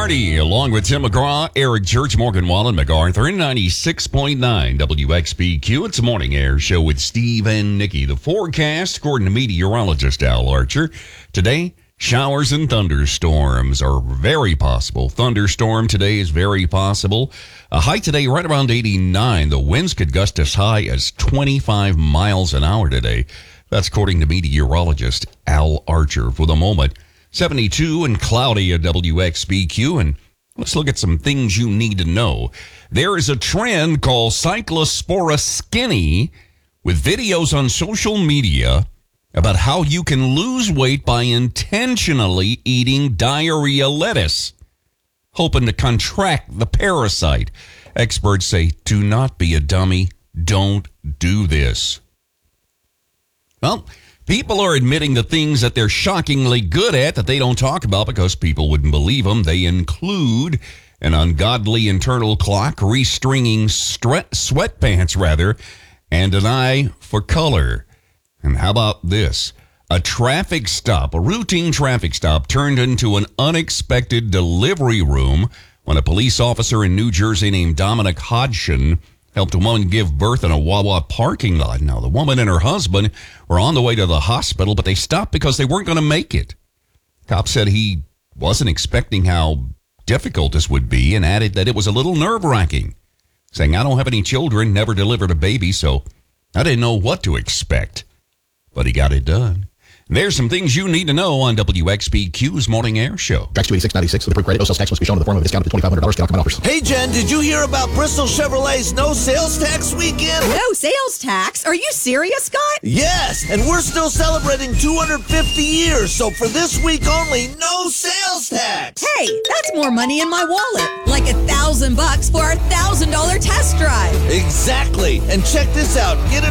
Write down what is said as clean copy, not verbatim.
Marty, along with Tim McGraw, Eric Church, Morgan Wallen, MacArthur, in 96.9 WXBQ. It's a morning air show with Steve and Nikki. The forecast, according to meteorologist Al Archer, today, showers and thunderstorms are very possible. Thunderstorm today is very possible. A high today right around 89. The winds could gust as high as 25 miles an hour today. That's according to meteorologist Al Archer. For the moment, 72 and cloudy at WXBQ. And let's look at some things you need to know. There is a trend called Cyclospora Skinny with videos on social media about how you can lose weight by intentionally eating diarrhea lettuce, hoping to contract the parasite. Experts say, do not be a dummy. Don't do this. Well, people are admitting the things that they're shockingly good at that they don't talk about because people wouldn't believe them. They include an ungodly internal clock, restringing sweatpants, and an eye for color. And how about this? A traffic stop, a routine traffic stop, turned into an unexpected delivery room when a police officer in New Jersey named Dominic Hodgson helped a woman give birth in a Wawa parking lot. Now, the woman and her husband were on the way to the hospital, but they stopped because they weren't going to make it. Cop said he wasn't expecting how difficult this would be and added that it was a little nerve-wracking, saying, I don't have any children, never delivered a baby, so I didn't know what to expect. But he got it done. There's some things you need to know on WXBQ's Morning Air Show. Tracks 286.96 with approved credit. No sales tax must be shown in the form of a discount up to $2,500. Stock offers. Hey, Jen, did you hear about Bristol Chevrolet's no sales tax weekend? No sales tax? Are you serious, Scott? Yes, and we're still celebrating 250 years, so for this week only, no sales tax. Hey, that's more money in my wallet. Like $1,000 for our $1,000 test drive. Exactly. And check this out. Get